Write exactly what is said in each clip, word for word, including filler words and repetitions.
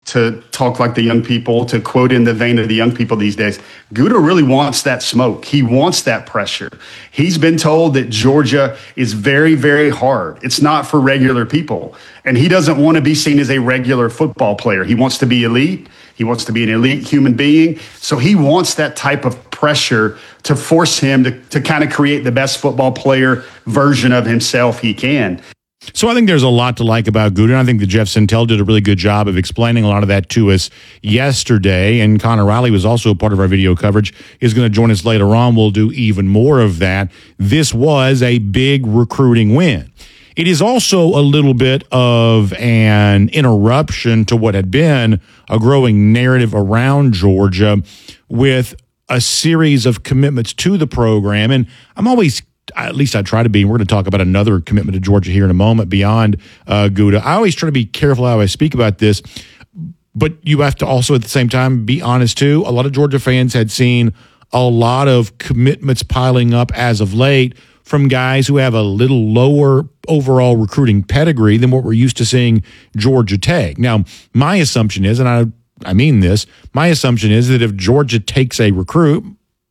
to talk like the young people, to quote in the vein of the young people these days. Gouda really wants that smoke. He wants that pressure. He's been told that Georgia is very, very hard. It's not for regular people. And he doesn't want to be seen as a regular football player. He wants to be elite. He wants to be an elite human being. So he wants that type of pressure to force him to, to kind of create the best football player version of himself he can. So I think there's a lot to like about Gouda. I think that Jeff Sentell did a really good job of explaining a lot of that to us yesterday. And Connor Riley was also a part of our video coverage. He's going to join us later on. We'll do even more of that. This was a big recruiting win. It is also a little bit of an interruption to what had been a growing narrative around Georgia with a series of commitments to the program. And I'm always at least I try to be. We're going to talk about another commitment to Georgia here in a moment beyond uh, Gouda. I always try to be careful how I speak about this, but you have to also at the same time be honest too. A lot of Georgia fans had seen a lot of commitments piling up as of late from guys who have a little lower overall recruiting pedigree than what we're used to seeing Georgia take. Now, my assumption is, and I, I mean this, my assumption is that if Georgia takes a recruit,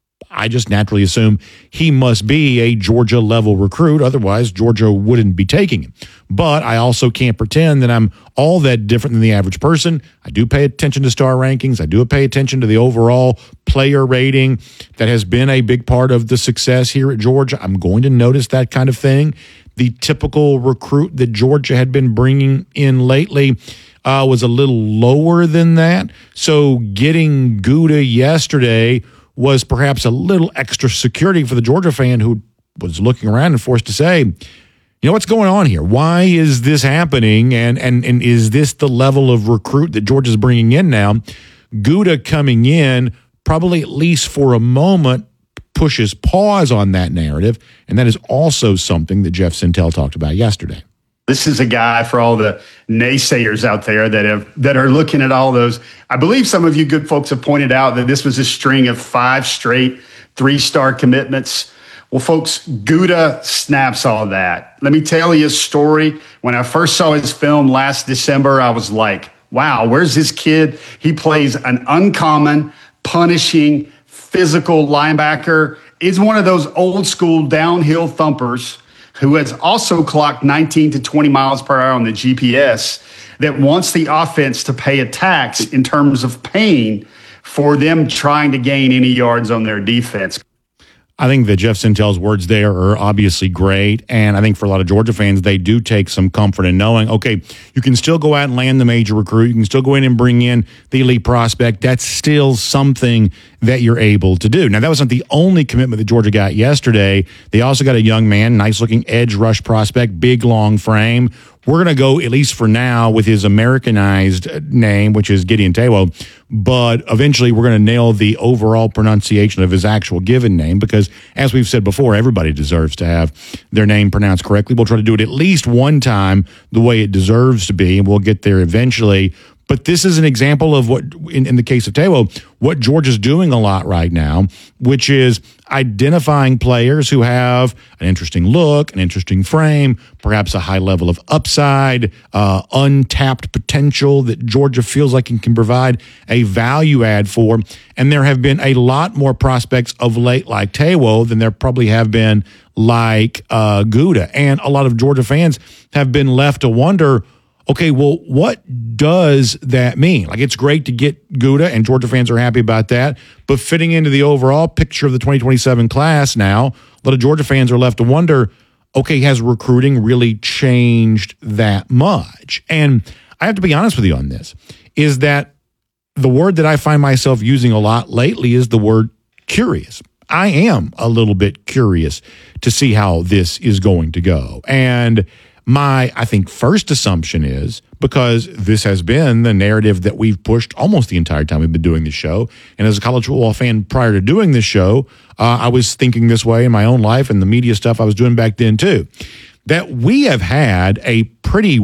I just naturally assume he must be a Georgia-level recruit. Otherwise, Georgia wouldn't be taking him. But I also can't pretend that I'm all that different than the average person. I do pay attention to star rankings. I do pay attention to the overall player rating that has been a big part of the success here at Georgia. I'm going to notice that kind of thing. The typical recruit that Georgia had been bringing in lately uh, was a little lower than that. So getting Gouda yesterday was perhaps a little extra security for the Georgia fan who was looking around and forced to say, you know, what's going on here? Why is this happening? And and and is this the level of recruit that Georgia's bringing in now? Gouda coming in probably at least for a moment pushes pause on that narrative, and that is also something that Jeff Sentell talked about yesterday. This is a guy for all the naysayers out there that have that are looking at all those. I believe some of you good folks have pointed out that this was a string of five straight three-star commitments. Well, folks, Gouda snaps all that. Let me tell you a story. When I first saw his film last December, I was like, wow, where's this kid? He plays an uncommon, punishing, physical linebacker. He's one of those old school downhill thumpers who has also clocked nineteen to twenty miles per hour on the G P S, that wants the offense to pay a tax in terms of pain for them trying to gain any yards on their defense. I think that Jeff Sentell's words there are obviously great, and I think for a lot of Georgia fans, they do take some comfort in knowing, okay, you can still go out and land the major recruit, you can still go in and bring in the elite prospect. That's still something that you're able to do. Now, that wasn't the only commitment that Georgia got yesterday. They also got a young man, nice-looking edge rush prospect, big, long frame. We're going to go, at least for now, with his Americanized name, which is Gideon Taiwo, but eventually we're going to nail the overall pronunciation of his actual given name because, as we've said before, everybody deserves to have their name pronounced correctly. We'll try to do it at least one time the way it deserves to be, and we'll get there eventually. But this is an example of what, in, in the case of Taiwo, what Georgia's doing a lot right now, which is identifying players who have an interesting look, an interesting frame, perhaps a high level of upside, uh, untapped potential that Georgia feels like it can provide a value add for. And there have been a lot more prospects of late like Taiwo than there probably have been like uh, Gouda. And a lot of Georgia fans have been left to wonder, okay, well, what does that mean? Like, it's great to get Gouda, and Georgia fans are happy about that, but fitting into the overall picture of the twenty twenty-seven class now, a lot of Georgia fans are left to wonder, okay, has recruiting really changed that much? And I have to be honest with you on this, is that the word that I find myself using a lot lately is the word curious. I am a little bit curious to see how this is going to go. And my, I think, first assumption is, because this has been the narrative that we've pushed almost the entire time we've been doing this show, and as a college football fan prior to doing this show, uh, I was thinking this way in my own life and the media stuff I was doing back then too, that we have had a pretty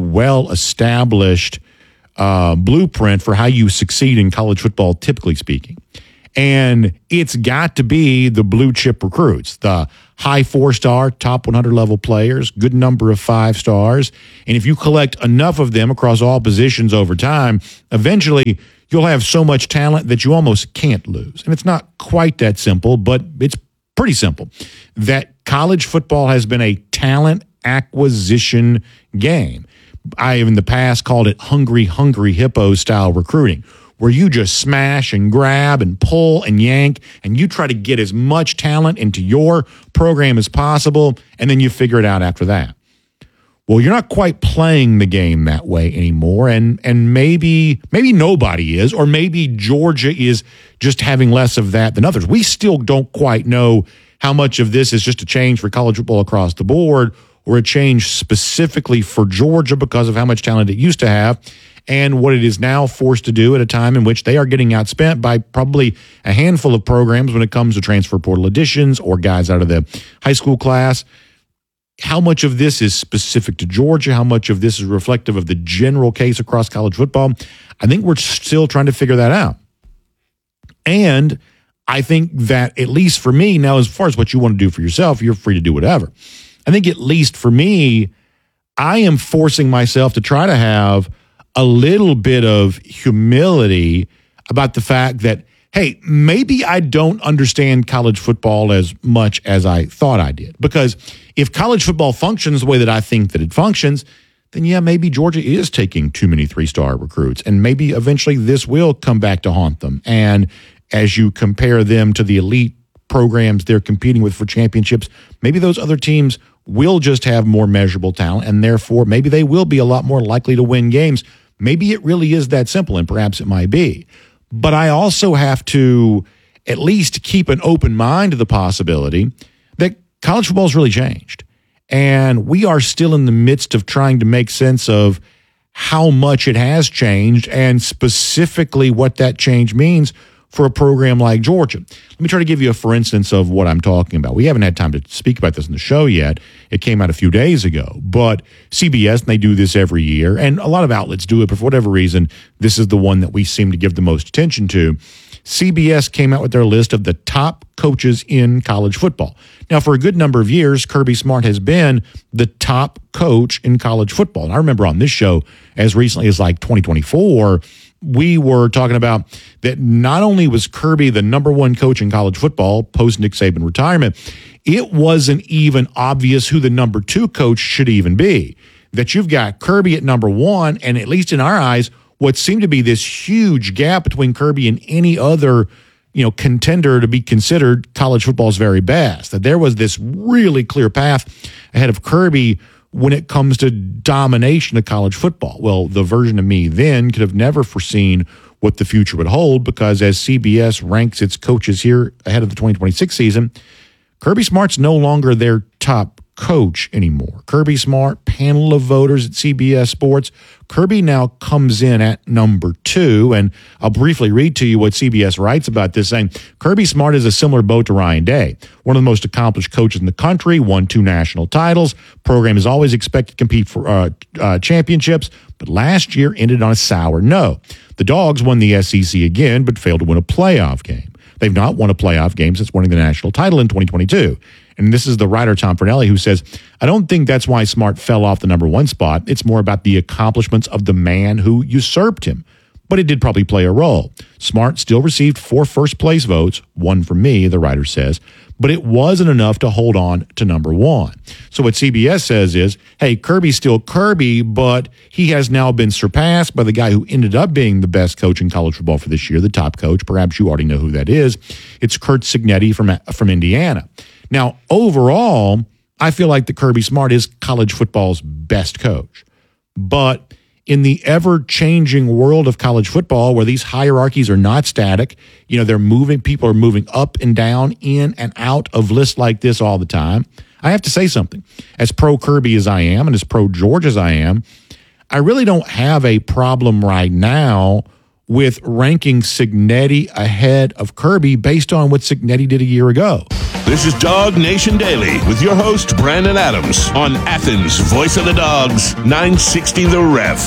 well-established uh, blueprint for how you succeed in college football, typically speaking. And it's got to be the blue chip recruits, the high four-star, top one hundred level players, good number of five stars. And if you collect enough of them across all positions over time, eventually you'll have so much talent that you almost can't lose. And it's not quite that simple, but it's pretty simple. That college football has been a talent acquisition game. I have in the past called it hungry, hungry hippo style recruiting, where you just smash and grab and pull and yank, and you try to get as much talent into your program as possible, and then you figure it out after that. Well, you're not quite playing the game that way anymore, and and maybe maybe nobody is, or maybe Georgia is just having less of that than others. We still don't quite know how much of this is just a change for college football across the board, or a change specifically for Georgia because of how much talent it used to have, and what it is now forced to do at a time in which they are getting outspent by probably a handful of programs when it comes to transfer portal additions or guys out of the high school class. How much of this is specific to Georgia? How much of this is reflective of the general case across college football? I think we're still trying to figure that out. And I think that, at least for me, now as far as what you want to do for yourself, you're free to do whatever. I think at least for me, I am forcing myself to try to have a little bit of humility about the fact that, hey, maybe I don't understand college football as much as I thought I did. Because if college football functions the way that I think that it functions, then yeah, maybe Georgia is taking too many three-star recruits. And maybe eventually this will come back to haunt them. And as you compare them to the elite programs they're competing with for championships, maybe those other teams will just have more measurable talent, and therefore maybe they will be a lot more likely to win games. Maybe it really is that simple, and perhaps it might be. But I also have to at least keep an open mind to the possibility that college football has really changed. And we are still in the midst of trying to make sense of how much it has changed and specifically what that change means for a program like Georgia. Let me try to give you a for instance of what I'm talking about. We haven't had time to speak about this in the show yet. It came out a few days ago. But C B S, and they do this every year, and a lot of outlets do it, but for whatever reason, this is the one that we seem to give the most attention to. C B S came out with their list of the top coaches in college football. Now, for a good number of years, Kirby Smart has been the top coach in college football. And I remember on this show, as recently as like twenty twenty-four, we were talking about that not only was Kirby the number one coach in college football post Nick Saban retirement, it wasn't even obvious who the number two coach should even be. That you've got Kirby at number one, and at least in our eyes, what seemed to be this huge gap between Kirby and any other, you know, contender to be considered college football's very best. That there was this really clear path ahead of Kirby when it comes to domination of college football. Well, the version of me then could have never foreseen what the future would hold, because as C B S ranks its coaches here ahead of the twenty twenty-six season, Kirby Smart's no longer their top coach anymore. Kirby Smart, panel of voters at C B S Sports, Kirby now comes in at number two, and I'll briefly read to you what C B S writes about this, saying, Kirby Smart is a similar boat to Ryan Day, one of the most accomplished coaches in the country, won two national titles, program is always expected to compete for uh, uh, championships, but last year ended on a sour note. The Dogs won the S E C again, but failed to win a playoff game. They've not won a playoff game since winning the national title in twenty twenty-two. And this is the writer, Tom Fornelli, who says, I don't think that's why Smart fell off the number one spot. It's more about the accomplishments of the man who usurped him. But it did probably play a role. Smart still received four first-place votes, one from me, the writer says, but it wasn't enough to hold on to number one. So what C B S says is, hey, Kirby's still Kirby, but he has now been surpassed by the guy who ended up being the best coach in college football for this year, the top coach. Perhaps you already know who that is. It's Curt Cignetti from, from Indiana. Now, overall, I feel like the Kirby Smart is college football's best coach. But in the ever-changing world of college football, where these hierarchies are not static, you know, they're moving, people are moving up and down, in and out of lists like this all the time, I have to say something. As pro-Kirby as I am, and as pro-George as I am, I really don't have a problem right now with ranking Cignetti ahead of Kirby based on what Cignetti did a year ago. This is Dog Nation Daily with your host, Brandon Adams, on Athens' Voice of the Dogs, nine sixty The Ref.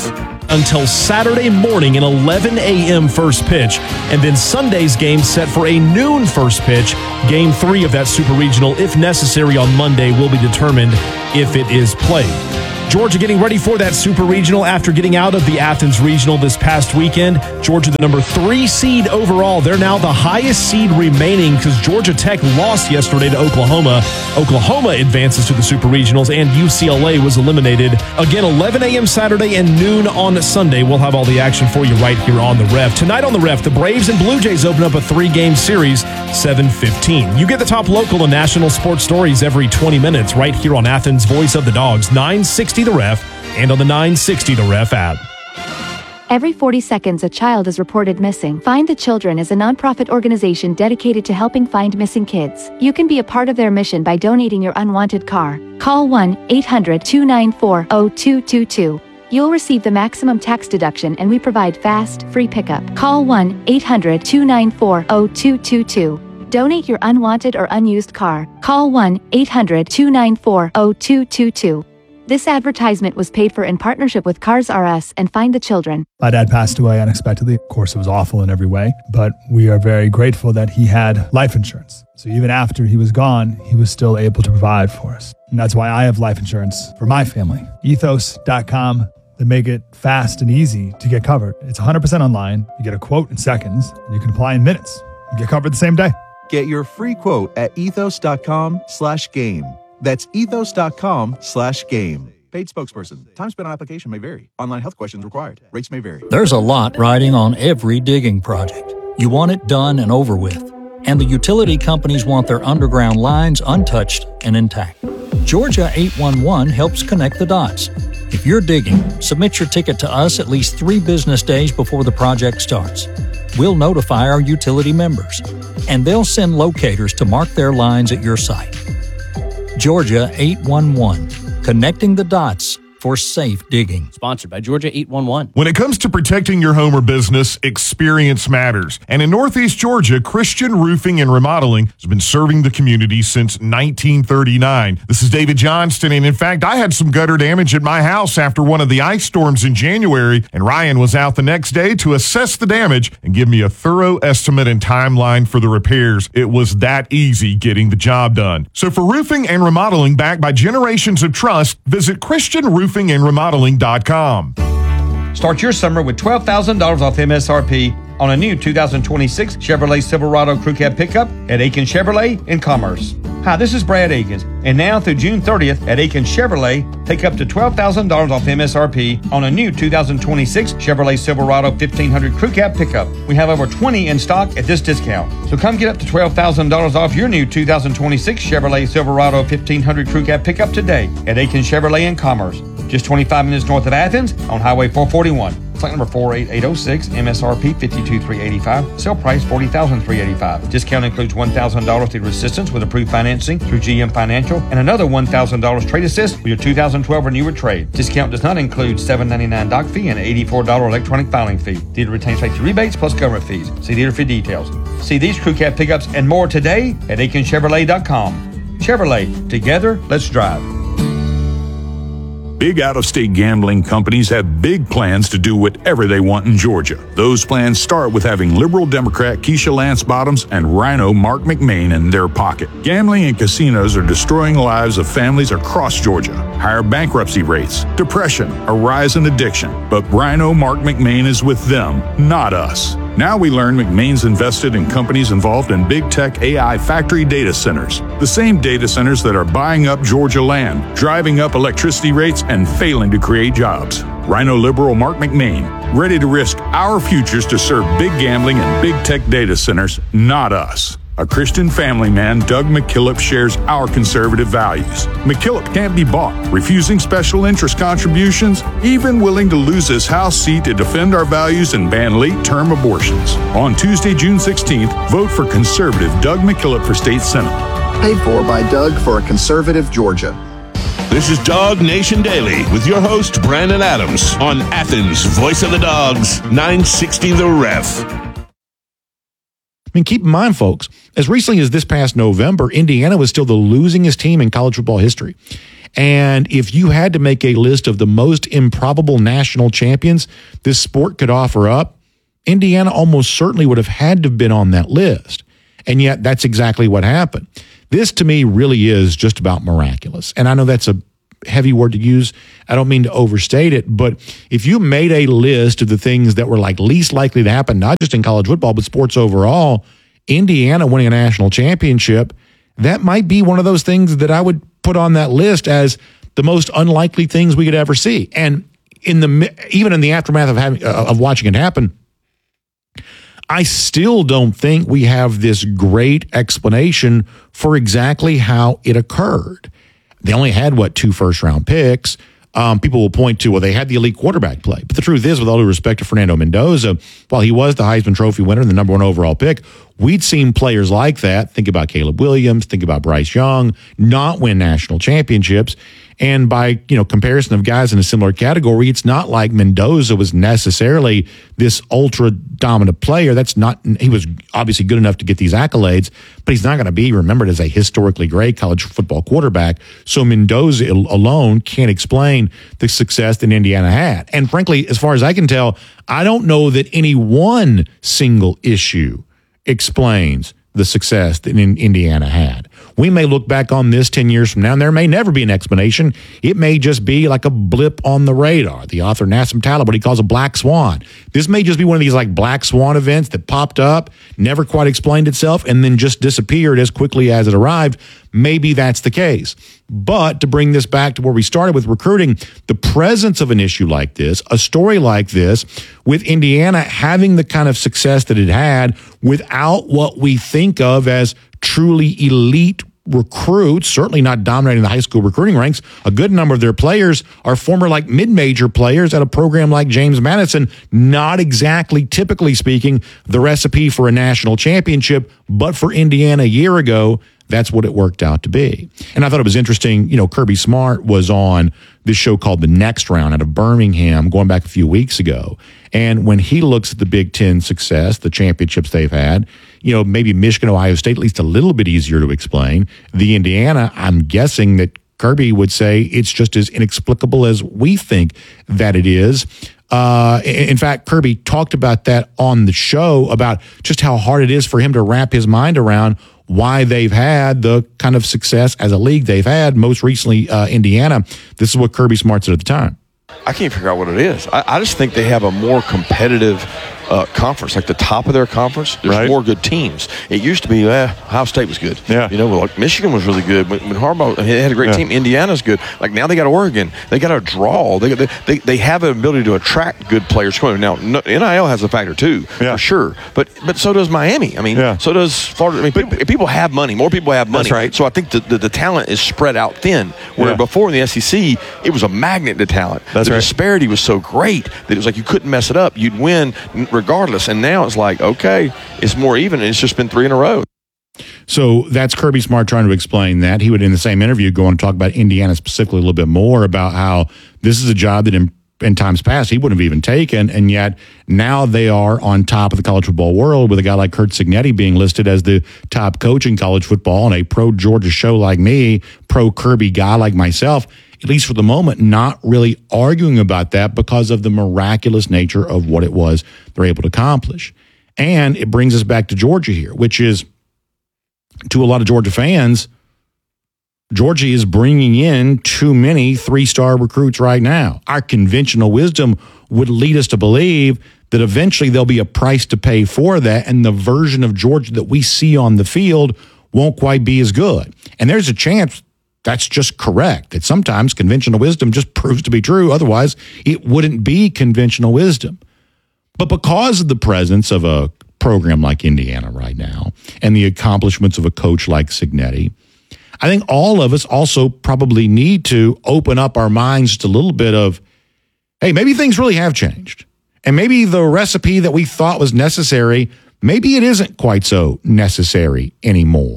until Saturday morning, an eleven a.m. first pitch, and then Sunday's game set for a noon first pitch. Game three of that Super Regional, if necessary on Monday, will be determined if it is played. Georgia getting ready for that Super Regional after getting out of the Athens Regional this past weekend. Georgia, the number three seed overall. They're now the highest seed remaining because Georgia Tech lost yesterday to Oklahoma. Oklahoma advances to the Super Regionals, and U C L A was eliminated. Again, eleven a.m. Saturday and noon on Sunday. We'll have all the action for you right here on The Ref. Tonight on The Ref, the Braves and Blue Jays open up a three-game series, seven fifteen. You get the top local and national sports stories every twenty minutes right here on Athens' Voice of the Dogs, nine sixty The Ref, and on the nine sixty The Ref app. Every forty seconds, a child is reported missing. Find the Children is a nonprofit organization dedicated to helping find missing kids. You can be a part of their mission by donating your unwanted car. Call one eight hundred two nine four zero two two two. You'll receive the maximum tax deduction, and we provide fast, free pickup. Call one eight hundred two nine four zero two two two. Donate your unwanted or unused car. Call one eight hundred two nine four zero two two two. This advertisement was paid for in partnership with Cars R Us and Find the Children. My dad passed away unexpectedly. Of course, it was awful in every way, but we are very grateful that he had life insurance. So even after he was gone, he was still able to provide for us. And that's why I have life insurance for my family. ethos dot com. They make it fast and easy to get covered. It's one hundred percent online. You get a quote in seconds, and you can apply in minutes. You get covered the same day. Get your free quote at ethos dot com slash game. That's ethos dot com slash game. Paid spokesperson. Time spent on application may vary. Online health questions required. Rates may vary. There's a lot riding on every digging project. You want it done and over with. And the utility companies want their underground lines untouched and intact. Georgia eight one one helps connect the dots. If you're digging, submit your ticket to us at least three business days before the project starts. We'll notify our utility members, and they'll send locators to mark their lines at your site. Georgia eight one one, connecting the dots for safe digging. Sponsored by Georgia eight one one. When it comes to protecting your home or business, experience matters. And in Northeast Georgia, Christian Roofing and Remodeling has been serving the community since nineteen thirty-nine. This is David Johnston, and in fact, I had some gutter damage at my house after one of the ice storms in January, and Ryan was out the next day to assess the damage and give me a thorough estimate and timeline for the repairs. It was that easy getting the job done. So for roofing and remodeling backed by generations of trust, visit Christian Roofing and remodeling dot com. Start your summer with twelve thousand dollars off M S R P on a new two thousand twenty-six Chevrolet Silverado Crew Cab pickup at Aiken Chevrolet in Commerce. Hi, this is Brad Akins, and now through June thirtieth at Aiken Chevrolet, take up to twelve thousand dollars off M S R P on a new two thousand twenty-six Chevrolet Silverado fifteen hundred Crew Cab pickup. We have over twenty in stock at this discount. So come get up to twelve thousand dollars off your new two thousand twenty-six Chevrolet Silverado fifteen hundred Crew Cab pickup today at Aiken Chevrolet in Commerce. Just twenty-five minutes north of Athens on Highway four forty-one. Site number four eight eight zero six, M S R P fifty-two thousand three hundred eighty-five dollars, sale price forty thousand three hundred eighty-five dollars. Discount includes one thousand dollars through assistance with approved financing through G M Financial and another one thousand dollars trade assist with your two thousand twelve or newer trade. Discount does not include seven dollars and ninety-nine cents doc fee and an eighty-four dollars electronic filing fee. Dealer retains safety rebates plus government fees. See dealer for details. See these crew cab pickups and more today at aiken chevrolet dot com. Chevrolet, together, let's drive. Big out-of-state gambling companies have big plans to do whatever they want in Georgia. Those plans start with having liberal Democrat Keisha Lance Bottoms and Rhino Mark McMain in their pocket. Gambling and casinos are destroying the lives of families across Georgia. Higher bankruptcy rates, depression, a rise in addiction. But Rhino Mark McMain is with them, not us. Now we learn McMain's invested in companies involved in big tech A I factory data centers. The same data centers that are buying up Georgia land, driving up electricity rates, and failing to create jobs. Rhino liberal Mark McMain, ready to risk our futures to serve big gambling and big tech data centers, not us. A Christian family man, Doug McKillop, shares our conservative values. McKillop can't be bought, refusing special interest contributions, even willing to lose his House seat to defend our values and ban late-term abortions. On Tuesday, June sixteenth, vote for conservative Doug McKillop for state senate. Paid for by Doug for a conservative Georgia. This is Dog Nation Daily with your host, Brandon Adams, on Athens' Voice of the Dogs, nine sixty The Ref. mean, keep in mind, folks, as recently as this past November, Indiana was still the losingest team in college football history. And if you had to make a list of the most improbable national champions this sport could offer up, Indiana almost certainly would have had to have been on that list. And yet that's exactly what happened. This to me really is just about miraculous. And I know that's a heavy word to use. I don't mean to overstate it, but if you made a list of the things that were like least likely to happen, not just in college football, but sports overall, Indiana winning a national championship, that might be one of those things that I would put on that list as the most unlikely things we could ever see. And in the even in the aftermath of having uh, of watching it happen, I still don't think we have this great explanation for exactly how it occurred. They only had, what, two first-round picks. Um, people will point to, well, they had the elite quarterback play. But the truth is, with all due respect to Fernando Mendoza, while he was the Heisman Trophy winner and the number one overall pick, we'd seen players like that, think about Caleb Williams, think about Bryce Young, not win national championships. And by, you know, comparison of guys in a similar category, it's not like Mendoza was necessarily this ultra dominant player. That's not, he was obviously good enough to get these accolades, but he's not going to be remembered as a historically great college football quarterback. So Mendoza alone can't explain the success that Indiana had. And frankly, as far as I can tell, I don't know that any one single issue explains the success that Indiana had. We may look back on this ten years from now, and there may never be an explanation. It may just be like a blip on the radar. The author Nassim Taleb, what he calls a black swan. This may just be one of these like black swan events that popped up, never quite explained itself, and then just disappeared as quickly as it arrived. Maybe that's the case. But to bring this back to where we started with recruiting, the presence of an issue like this, a story like this, with Indiana having the kind of success that it had without what we think of as truly elite recruits, certainly not dominating the high school recruiting ranks. A good number of their players are former like mid-major players at a program like James Madison, not exactly, typically speaking, the recipe for a national championship, but for Indiana a year ago, that's what it worked out to be. And I thought it was interesting, you know, Kirby Smart was on this show called The Next Round out of Birmingham going back a few weeks ago. And when he looks at the Big Ten success, the championships they've had, you know, maybe Michigan, Ohio State, at least a little bit easier to explain. The Indiana, I'm guessing that Kirby would say it's just as inexplicable as we think that it is. Uh, in fact, Kirby talked about that on the show, about just how hard it is for him to wrap his mind around why they've had the kind of success as a league they've had, most recently uh, Indiana. This is what Kirby Smart said at the time. I can't figure out what it is. I, I just think they have a more competitive uh, conference, like the top of their conference. There's right. more good teams. It used to be, eh, Ohio State was good. Yeah. You know, like Michigan was really good. When, when Harbaugh they had a great yeah. team, Indiana's good. Like now they got Oregon. They got a draw. They, they they they have an ability to attract good players. Now, no, N I L has a factor too, yeah. for sure. But but so does Miami. I mean, yeah. so does Florida. I mean, people, people have money. More people have money. That's right. So I think the, the, the talent is spread out thin. Where yeah. before in the S E C, it was a magnet to talent. That's the right. disparity was so great that it was like you couldn't mess it up. You'd win regardless. And now it's like, okay, it's more even, and it's just been three in a row. So that's Kirby Smart trying to explain that. He would, in the same interview, go and talk about Indiana specifically a little bit more about how this is a job that in, in times past he wouldn't have even taken, and yet now they are on top of the college football world with a guy like Curt Cignetti being listed as the top coach in college football, and a pro-Georgia show like me, pro-Kirby guy like myself, at least for the moment, not really arguing about that because of the miraculous nature of what it was they're able to accomplish. And it brings us back to Georgia here, which is, to a lot of Georgia fans, Georgia is bringing in too many three-star recruits right now. Our conventional wisdom would lead us to believe that eventually there'll be a price to pay for that, and the version of Georgia that we see on the field won't quite be as good. And there's a chance that's just correct, that sometimes conventional wisdom just proves to be true. Otherwise, it wouldn't be conventional wisdom. But because of the presence of a program like Indiana right now and the accomplishments of a coach like Cignetti, I think all of us also probably need to open up our minds just a little bit of, hey, maybe things really have changed. And maybe the recipe that we thought was necessary, maybe it isn't quite so necessary anymore.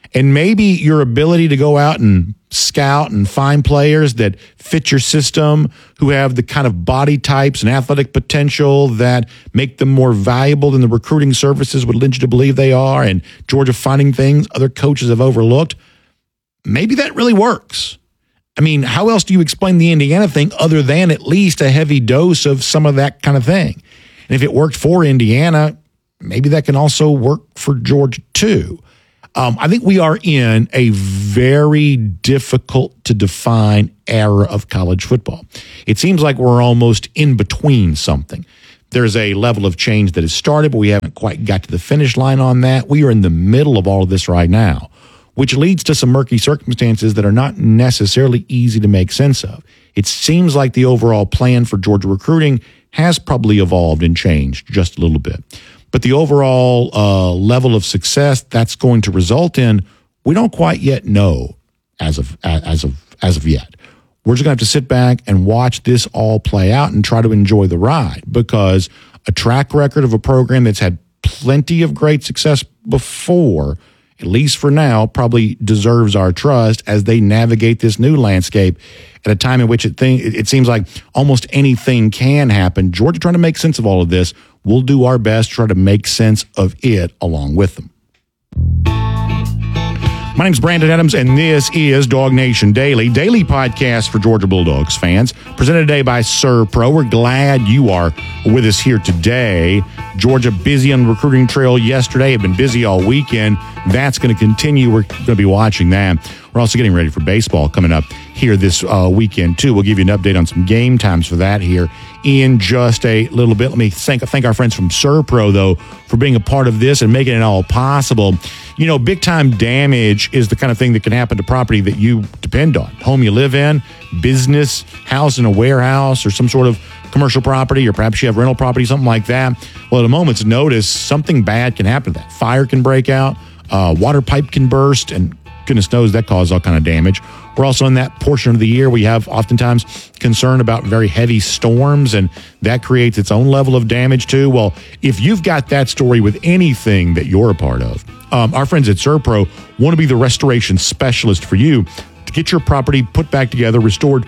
And maybe your ability to go out and scout and find players that fit your system, who have the kind of body types and athletic potential that make them more valuable than the recruiting services would lead you to believe they are, and Georgia finding things other coaches have overlooked, maybe that really works. I mean, how else do you explain the Indiana thing other than at least a heavy dose of some of that kind of thing? And if it worked for Indiana, maybe that can also work for Georgia too. Um, I think we are in a very difficult to define era of college football. It seems like we're almost in between something. There's a level of change that has started, but we haven't quite got to the finish line on that. We are in the middle of all of this right now, which leads to some murky circumstances that are not necessarily easy to make sense of. It seems like the overall plan for Georgia recruiting has probably evolved and changed just a little bit. But the overall uh, level of success that's going to result in, we don't quite yet know as of as of as of yet. We're just going to have to sit back and watch this all play out and try to enjoy the ride, because a track record of a program that's had plenty of great success before, at least for now, probably deserves our trust as they navigate this new landscape at a time in which it, think, it seems like almost anything can happen. Georgia trying to make sense of all of this. We'll do our best to try to make sense of it along with them. My name's Brandon Adams, and this is Dog Nation Daily, daily podcast for Georgia Bulldogs fans, presented today by ServPro. We're glad you are with us here today. Georgia busy on the recruiting trail yesterday, have been busy all weekend. That's going to continue. We're going to be watching that. We're also getting ready for baseball coming up here this uh, weekend, too. We'll give you an update on some game times for that here in just a little bit. Let me thank, thank our friends from ServPro, though, for being a part of this and making it all possible. You know, big-time damage is the kind of thing that can happen to property that you depend on. Home you live in, business, house in a warehouse, or some sort of commercial property, or perhaps you have rental property, something like that. Well, at a moment's notice, something bad can happen to that. Fire can break out, uh, water pipe can burst, and goodness knows that causes all kind of damage. We're also in that portion of the year we have oftentimes concern about very heavy storms, and that creates its own level of damage too. Well, if you've got that story with anything that you're a part of, um, our friends at ServPro want to be the restoration specialist for you to get your property put back together, restored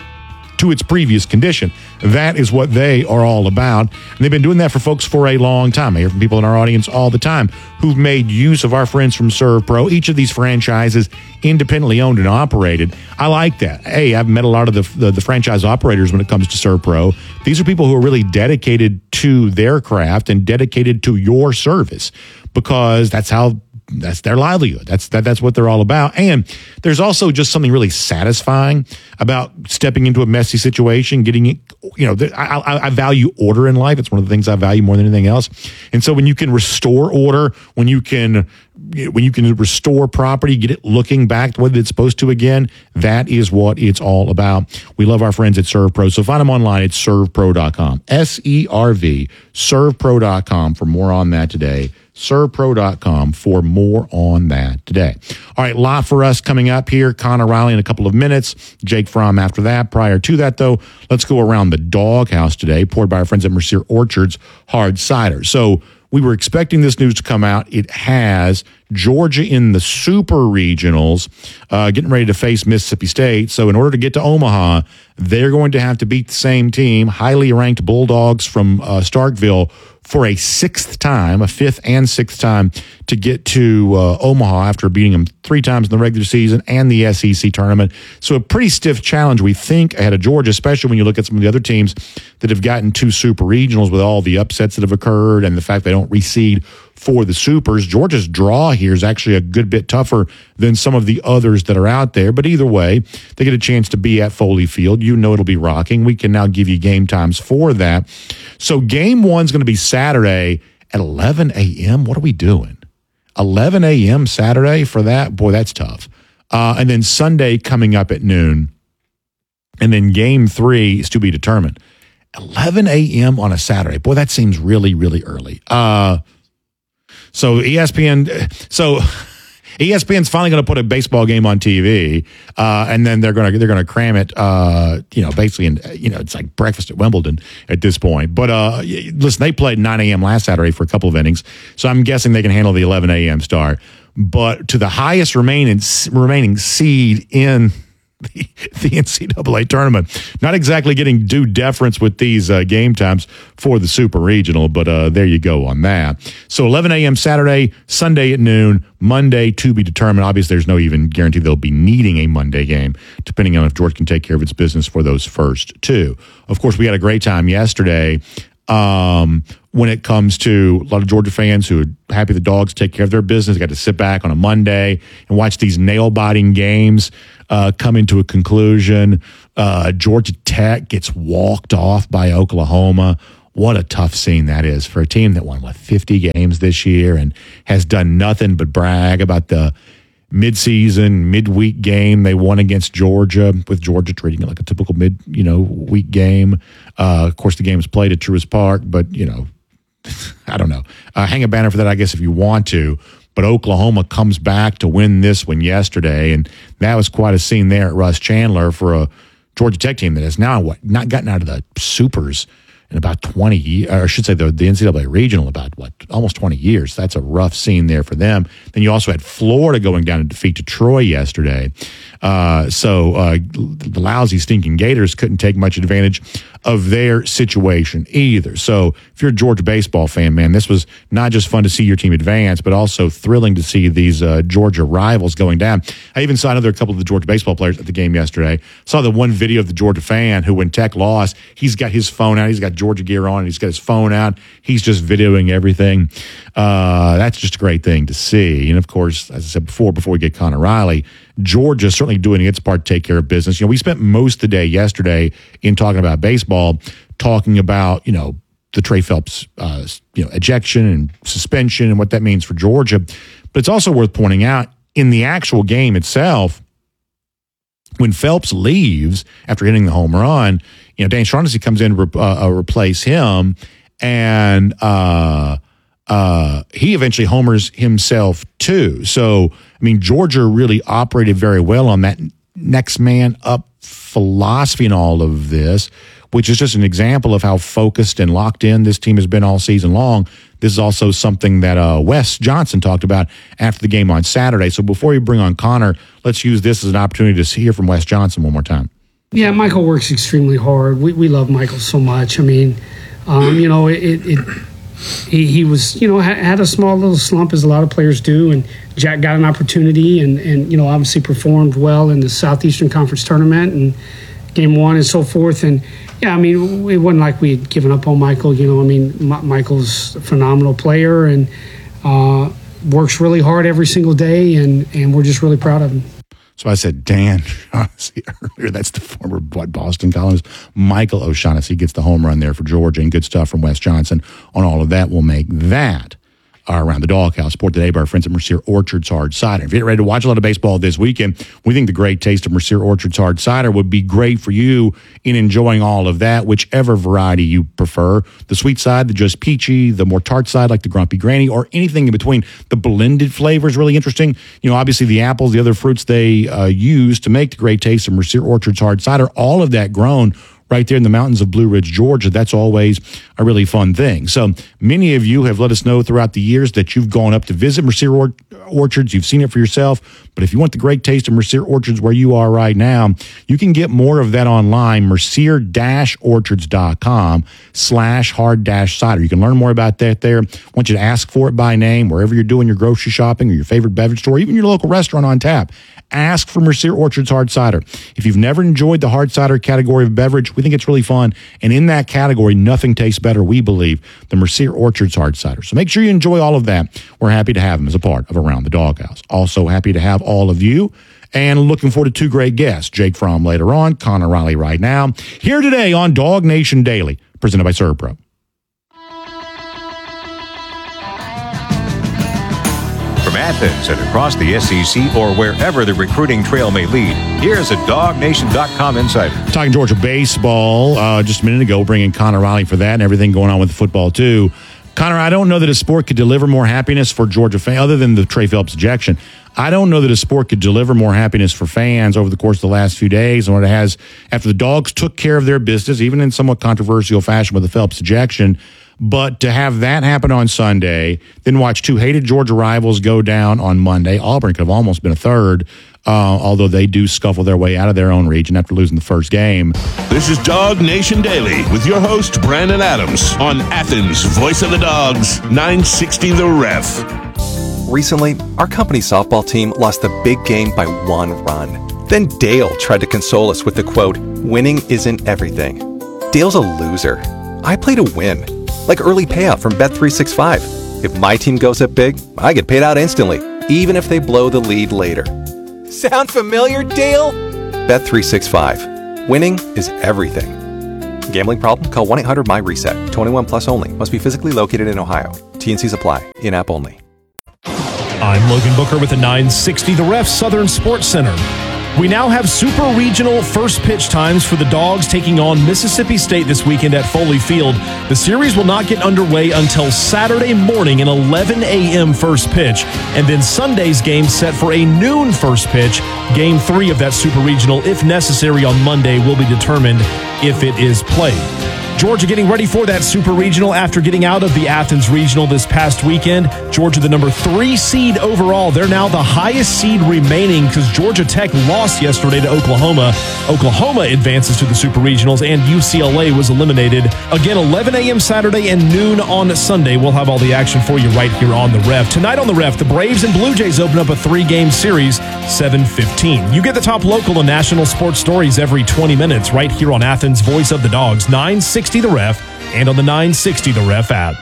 to its previous condition. That is what they are all about. And they've been doing that for folks for a long time. I hear from people in our audience all the time who've made use of our friends from ServPro. Each of these franchises independently owned and operated. I like that. Hey, I've met a lot of the, the, the franchise operators when it comes to ServPro. These are people who are really dedicated to their craft and dedicated to your service, because that's how That's their livelihood. That's that. That's what they're all about. And there's also just something really satisfying about stepping into a messy situation, getting it. You know, I, I, I value order in life. It's one of the things I value more than anything else. And so when you can restore order, when you can, when you can restore property, get it looking back the way that it's supposed to again, that is what it's all about. We love our friends at ServPro. So find them online at serve pro dot com. S E R V, serve pro dot com for more on that today. serve pro dot com for more on that today. All right, lot for us coming up here. Connor Riley in a couple of minutes. Jake Fromm after that. Prior to that, though, let's go around the doghouse today, poured by our friends at Mercier Orchards Hard Cider. So we were expecting this news to come out. It has. Georgia in the super regionals, uh, getting ready to face Mississippi State. So in order to get to Omaha, they're going to have to beat the same team, highly ranked Bulldogs from uh, Starkville, for a sixth time, a fifth and sixth time to get to uh, Omaha after beating them three times in the regular season and the S E C tournament. So a pretty stiff challenge, we think, ahead of Georgia, especially when you look at some of the other teams that have gotten two super regionals with all the upsets that have occurred and the fact they don't reseed for the supers. Georgia's draw here is actually a good bit tougher than some of the others that are out there. But either way, they get a chance to be at Foley Field. You know it'll be rocking. We can now give you game times for that. So game one's going to be Saturday at eleven a.m. What are we doing? eleven a.m. Saturday for that? Boy, that's tough. Uh, and then Sunday coming up at noon. And then game three is to be determined. eleven a.m. on a Saturday. Boy, that seems really, really early. Uh, so E S P N, so E S P N's finally going to put a baseball game on T V, uh, and then they're going to they're going to cram it. Uh, you know, basically, in, you know, it's like breakfast at Wimbledon at this point. But uh, listen, they played nine a.m. last Saturday for a couple of innings, so I'm guessing they can handle the eleven a.m. start. but to the highest remaining remaining seed in the, the N C double A tournament. Not exactly getting due deference with these uh, game times for the Super Regional, but uh, there you go on that. So eleven a.m. Saturday, Sunday at noon, Monday to be determined. Obviously, there's no even guarantee they'll be needing a Monday game, depending on if Georgia can take care of its business for those first two. Of course, we had a great time yesterday. Um, when it comes to a lot of Georgia fans who are happy the Dogs take care of their business, got to sit back on a Monday and watch these nail-biting games uh, come into a conclusion. Uh, Georgia Tech gets walked off by Oklahoma. What a tough scene that is for a team that won, what, fifty games this year and has done nothing but brag about the midseason, midweek game they won against Georgia, with Georgia treating it like a typical mid, you know, week game. Uh, of course, the game was played at Truist Park, but, you know, I don't know. Uh, hang a banner for that, I guess, if you want to. But Oklahoma comes back to win this one yesterday, and that was quite a scene there at Russ Chandler for a Georgia Tech team that has now what not gotten out of the supers in about twenty years, or I should say the, the N C double A regional about, what, almost twenty years. That's a rough scene there for them. Then you also had Florida going down to defeat to Troy yesterday. Uh, so uh, the lousy, stinking Gators couldn't take much advantage of their situation either. So if you're a Georgia baseball fan, man, this was not just fun to see your team advance, but also thrilling to see these uh, Georgia rivals going down. I even saw another couple of the Georgia baseball players at the game yesterday. Saw the one video of the Georgia fan who, when Tech lost, he's got his phone out. He's got Georgia gear on, and he's got his phone out. He's just videoing everything. Uh, that's just a great thing to see. And, of course, as I said before, before we get Connor Riley, Georgia certainly doing its part to take care of business. You know, we spent most of the day yesterday in talking about baseball, talking about, you know, the Trey Phelps, uh, you know, ejection and suspension and what that means for Georgia. But it's also worth pointing out, in the actual game itself, when Phelps leaves after hitting the home run, you know, Dane Shaughnessy comes in to re- uh, replace him, and uh, uh, he eventually homers himself too. So, I mean, Georgia really operated very well on that next man up philosophy in all of this, which is just an example of how focused and locked in this team has been all season long. This is also something that uh, Wes Johnson talked about after the game on Saturday. So before we bring on Connor, let's use this as an opportunity to hear from Wes Johnson one more time. Yeah, Michael works extremely hard. We we love Michael so much. I mean, um, you know, it, it he, he was, you know, had a small little slump, as a lot of players do, and Jack got an opportunity and, and you know, obviously performed well in the Southeastern Conference tournament and game one and so forth. And, yeah, I mean, it wasn't like we had given up on Michael. You know, I mean, M- Michael's a phenomenal player and uh, works really hard every single day, and, and we're just really proud of him. So I said, Dan Shaughnessy earlier. That's the former Boston columnist. Michael O'Shaughnessy gets the home run there for Georgia, and good stuff from Wes Johnson on all of that. Will make that our Around the Doghouse, support today by our friends at Mercier Orchards Hard Cider. If you're ready to watch a lot of baseball this weekend, we think the great taste of Mercier Orchards Hard Cider would be great for you in enjoying all of that, whichever variety you prefer. The sweet side, the just peachy, the more tart side like the Grumpy Granny, or anything in between. The blended flavor is really interesting. You know, obviously the apples, the other fruits they uh, use to make the great taste of Mercier Orchards Hard Cider, all of that grown right there in the mountains of Blue Ridge, Georgia. That's always a really fun thing. So many of you have let us know throughout the years that you've gone up to visit Mercier or- Orchards. You've seen it for yourself. But if you want the great taste of Mercier Orchards where you are right now, you can get more of that online, mercier-orchards.com slash hard dash cider. You can learn more about that there. I want you to ask for it by name wherever you're doing your grocery shopping or your favorite beverage store, even your local restaurant on tap. Ask for Mercier Orchards Hard Cider. If you've never enjoyed the hard cider category of beverage, we think it's really fun. And in that category, nothing tastes better, we believe, than Mercier Orchards Hard Cider. So make sure you enjoy all of that. We're happy to have them as a part of Around the Doghouse. Also happy to have all of you. And looking forward to two great guests, Jake Fromm later on, Connor Riley right now. Here today on Dog Nation Daily, presented by ServPro. From Athens and across the S E C or wherever the recruiting trail may lead, here's a dog nation dot com insider. Talking Georgia baseball uh, just a minute ago, bringing Connor Riley for that and everything going on with the football too. Connor, I don't know that a sport could deliver more happiness for Georgia fans, other than the Trey Phelps ejection. I don't know that a sport could deliver more happiness for fans over the course of the last few days than what it has after the Dogs took care of their business, even in somewhat controversial fashion with the Phelps ejection. But to have that happen on Sunday, then watch two hated Georgia rivals go down on Monday. Auburn could have almost been a third, uh, although they do scuffle their way out of their own region after losing the first game. This is Dog Nation Daily with your host, Brandon Adams, on Athens, voice of the Dogs, nine sixty The Ref. Recently, our company softball team lost the big game by one run. Then Dale tried to console us with the quote, "Winning isn't everything." Dale's a loser. I play to win. Like early payout from Bet three sixty-five. If my team goes up big, I get paid out instantly, even if they blow the lead later. Sound familiar, Dale? Bet three sixty-five. Winning is everything. Gambling problem? Call one eight hundred M Y reset. twenty-one plus only. Must be physically located in Ohio. T and Cs apply. In-app only. I'm Logan Booker with the nine sixty The Ref Southern Sports Center. We now have super regional first pitch times for the Dogs taking on Mississippi State this weekend at Foley Field. The series will not get underway until Saturday morning, an eleven a.m. first pitch, and then Sunday's game set for a noon first pitch. Game three of that super regional, if necessary on Monday, will be determined if it is played. Georgia getting ready for that super regional after getting out of the Athens regional this past weekend. Georgia, the number three seed overall. They're now the highest seed remaining because Georgia Tech lost yesterday to Oklahoma. Oklahoma advances to the super regionals, and U C L A was eliminated. Again, eleven a.m. Saturday and noon on Sunday. We'll have all the action for you right here on the Ref. Tonight on the Ref, the Braves and Blue Jays open up a three-game series, seven fifteen. You get the top local and national sports stories every twenty minutes right here on Athens' Voice of the Dogs, nine sixty The Ref, and on the nine sixty The Ref app.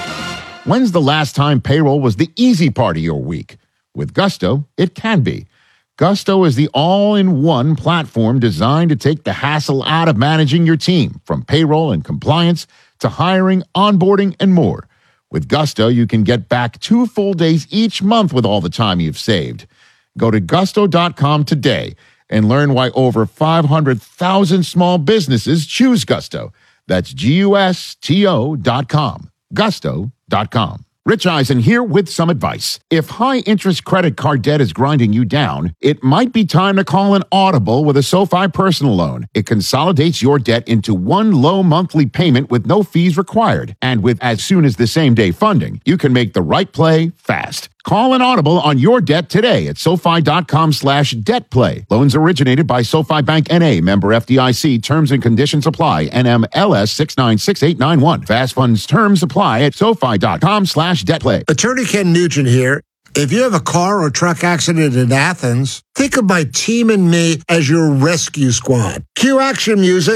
When's the last time payroll was the easy part of your week? With Gusto, it can be. Gusto is the all-in-one platform designed to take the hassle out of managing your team, from payroll and compliance to hiring, onboarding, and more. With Gusto, you can get back two full days each month with all the time you've saved. Go to gusto dot com today and learn why over five hundred thousand small businesses choose Gusto. That's G U S T O dot com. Gusto dot com. Rich Eisen here with some advice. If high-interest credit card debt is grinding you down, it might be time to call an Audible with a SoFi personal loan. It consolidates your debt into one low monthly payment with no fees required. And with as soon as the same day funding, you can make the right play fast. Call an Audible on your debt today at SoFi dot com slash debt play. Loans originated by SoFi Bank N A, member F D I C. Terms and conditions apply. N M L S six nine six eight nine one. Fast funds terms apply at SoFi dot com slash debt play. Attorney Ken Nugent here. If you have a car or truck accident in Athens, think of my team and me as your rescue squad. Cue action music.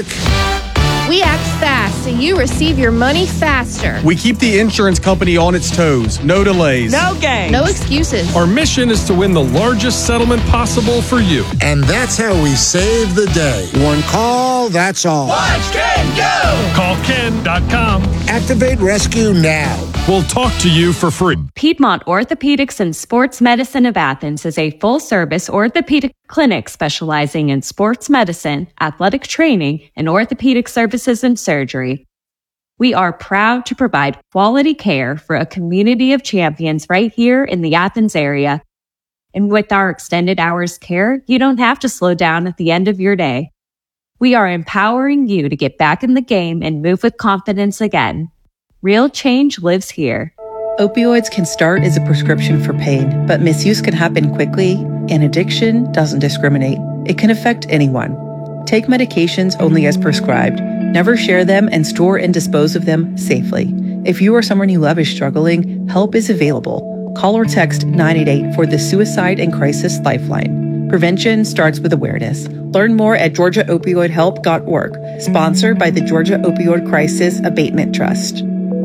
We act fast so you receive your money faster. We keep the insurance company on its toes. No delays. No games. No excuses. Our mission is to win the largest settlement possible for you. And that's how we save the day. One call, that's all. Watch Ken go! Call ken dot com. Activate rescue now. We'll talk to you for free. Piedmont Orthopedics and Sports Medicine of Athens is a full-service orthopedic clinic specializing in sports medicine, athletic training, and orthopedic services and surgery. We are proud to provide quality care for a community of champions right here in the Athens area. And with our extended hours care, you don't have to slow down at the end of your day. We are empowering you to get back in the game and move with confidence again. Real change lives here. Opioids can start as a prescription for pain, but misuse can happen quickly, and addiction doesn't discriminate. It can affect anyone. Take medications only as prescribed. Never share them and store and dispose of them safely. If you or someone you love is struggling, help is available. Call or text nine eight eight for the Suicide and Crisis Lifeline. Prevention starts with awareness. Learn more at georgia opioid help dot org. Sponsored by the Georgia Opioid Crisis Abatement Trust.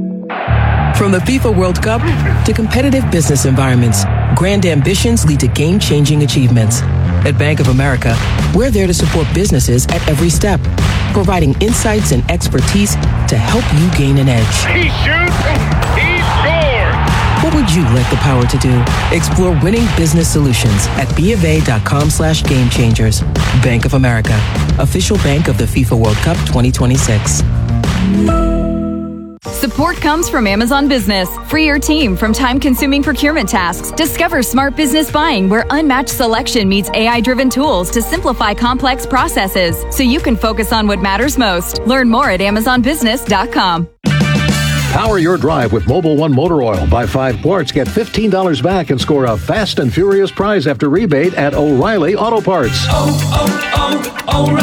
From the FIFA World Cup to competitive business environments, grand ambitions lead to game-changing achievements. At Bank of America, we're there to support businesses at every step, providing insights and expertise to help you gain an edge. He shoots, he scores! What would you like the power to do? Explore winning business solutions at bofa.com slash game changers. Bank of America, official bank of the FIFA World Cup twenty twenty-six. Support comes from Amazon Business. Free your team from time-consuming procurement tasks. Discover smart business buying where unmatched selection meets A I-driven tools to simplify complex processes so you can focus on what matters most. Learn more at amazon business dot com. Power your drive with Mobil one Motor Oil. Buy five quarts, get fifteen dollars back, and score a Fast and Furious prize after rebate at O'Reilly Auto Parts. Oh,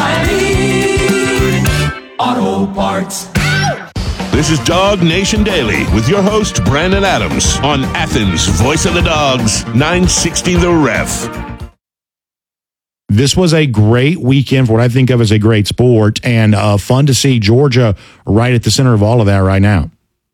oh, oh, O'Reilly Auto Parts. This is Dog Nation Daily with your host, Brandon Adams, on Athens' Voice of the Dogs, nine sixty The Ref. This was a great weekend for what I think of as a great sport, and uh, fun to see Georgia right at the center of all of that right now.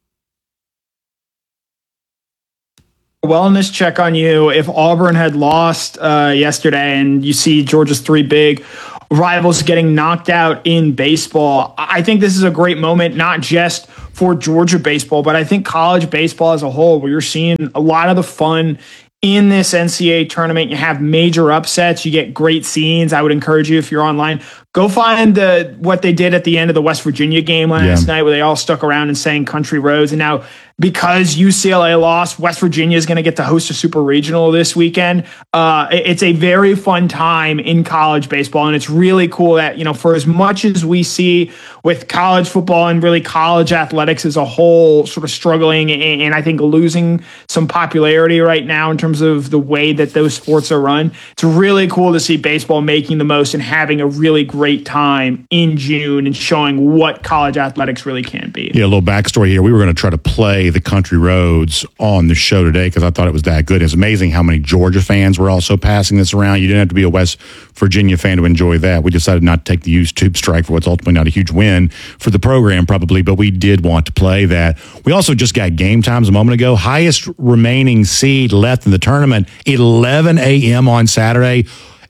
Wellness check on you. If Auburn had lost uh, yesterday and you see Georgia's three big rivals getting knocked out in baseball, I think this is a great moment, not just for Georgia baseball, but I think college baseball as a whole, where you're seeing a lot of the fun in this N C double A tournament. You have major upsets. You get great scenes. I would encourage you, if you're online, go find the what they did at the end of the West Virginia game last yeah. night, where they all stuck around and sang Country Roads. And now, because U C L A lost, West Virginia is going to get to host a super regional this weekend. Uh, it's a very fun time in college baseball, and it's really cool that, you know, for as much as we see with college football and really college athletics as a whole sort of struggling and, and I think losing some popularity right now in terms of the way that those sports are run, it's really cool to see baseball making the most and having a really great time in June and showing what college athletics really can be. Yeah, a little backstory here. We were going to try to play the Country Roads on the show today because I thought it was that good. It's amazing how many Georgia fans were also passing this around. You didn't have to be a West Virginia fan to enjoy that. We decided not to take the YouTube strike for what's ultimately not a huge win for the program probably, but we did want to play that. We also just got game times a moment ago. Highest remaining seed left in the tournament, eleven a.m. on Saturday.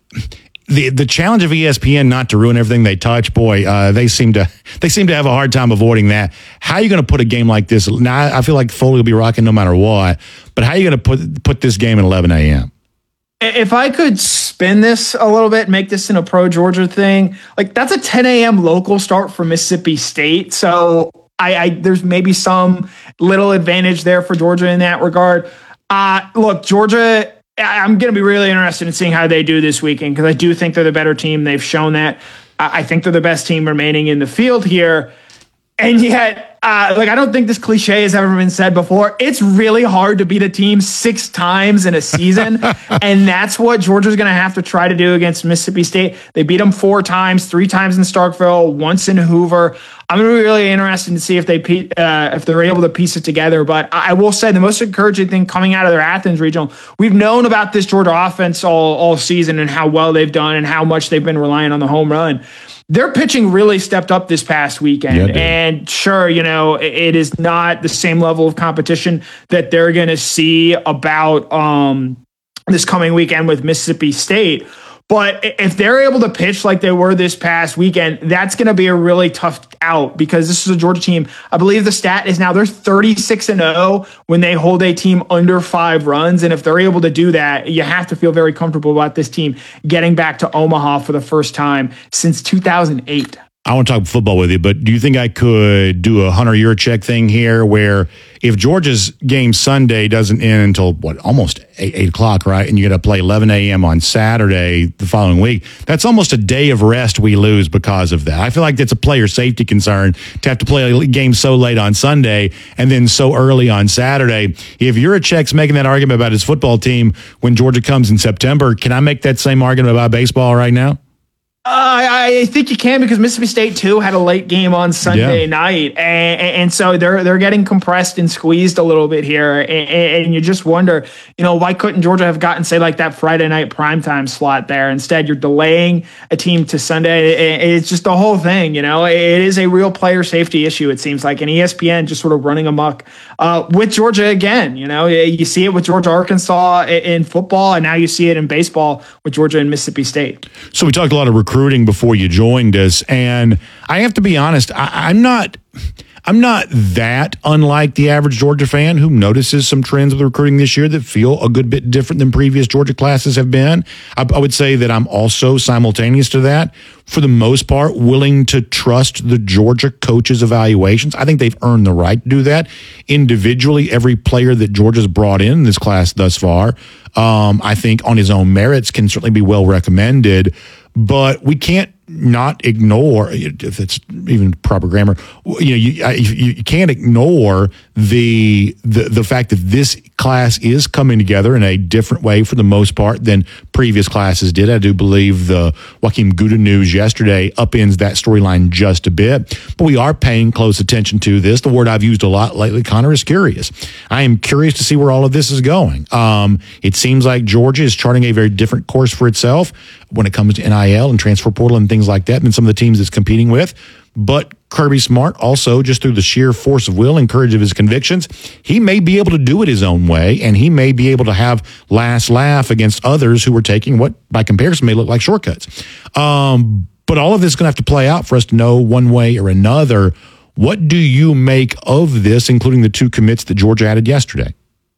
The the challenge of E S P N not to ruin everything they touch, boy, uh, they seem to they seem to have a hard time avoiding that. How are you going to put a game like this? Now, I feel like Foley will be rocking no matter what, but how are you going to put put this game at eleven a.m.? If I could spin this a little bit, make this in a pro Georgia thing, like that's a ten a.m. local start for Mississippi State. So I, I there's maybe some little advantage there for Georgia in that regard. Uh, look, Georgia, I'm going to be really interested in seeing how they do this weekend because I do think they're the better team. They've shown that. I think they're the best team remaining in the field here. And yet, uh, like, I don't think this cliche has ever been said before. It's really hard to beat a team six times in a season. And that's what Georgia's going to have to try to do against Mississippi State. They beat them four times, three times in Starkville, once in Hoover. I'm going to be really interested to see if they uh, if they're able to piece it together. But I will say the most encouraging thing coming out of their Athens regional, we've known about this Georgia offense all, all season and how well they've done and how much they've been relying on the home run. Their pitching really stepped up this past weekend. Yeah, and sure, you know, it is not the same level of competition that they're going to see about um, this coming weekend with Mississippi State. But if they're able to pitch like they were this past weekend, that's going to be a really tough out because this is a Georgia team. I believe the stat is now they're thirty-six and oh when they hold a team under five runs. And if they're able to do that, you have to feel very comfortable about this team getting back to Omaha for the first time since two thousand eight. I want to talk football with you, but do you think I could do a Hunter Yurachek thing here where if Georgia's game Sunday doesn't end until, what, almost eight, eight o'clock, right, and you got to play eleven a.m. on Saturday the following week, that's almost a day of rest we lose because of that. I feel like that's a player safety concern to have to play a game so late on Sunday and then so early on Saturday. If Yurachek's making that argument about his football team when Georgia comes in September, can I make that same argument about baseball right now? Uh, I think you can because Mississippi State too had a late game on Sunday yeah. night, and, and so they're they're getting compressed and squeezed a little bit here, and, and you just wonder, you know, why couldn't Georgia have gotten say like that Friday night primetime slot there? Instead, you're delaying a team to Sunday. It's just the whole thing, you know. It is a real player safety issue. It seems like, and E S P N just sort of running amok uh, with Georgia again. You know, you see it with Georgia Arkansas in football, and now you see it in baseball with Georgia and Mississippi State. So we talked a lot of recruiting before you joined us, and I have to be honest, I, I'm not I'm not that unlike the average Georgia fan who notices some trends with recruiting this year that feel a good bit different than previous Georgia classes have been. I, I would say that I'm also simultaneous to that, for the most part, willing to trust the Georgia coaches' evaluations. I think they've earned the right to do that. Individually, every player that Georgia's brought in this class thus far, um, I think on his own merits can certainly be well recommended. But we can't not ignore, if it's even proper grammar, you know, you, you, you can't ignore the, the the fact that this class is coming together in a different way for the most part than previous classes did. I do believe the Joakim Gouda news yesterday upends that storyline just a bit, but we are paying close attention to this. The word I've used a lot lately, Connor, is curious. I am curious to see where all of this is going. Um, it seems like Georgia is charting a very different course for itself when it comes to N I L and transfer portal and things like that than some of the teams it's competing with. But Kirby Smart also, just through the sheer force of will and courage of his convictions, he may be able to do it his own way, and he may be able to have last laugh against others who are taking what, by comparison, may look like shortcuts. Um, but all of this is going to have to play out for us to know one way or another. What do you make of this, including the two commits that Georgia added yesterday?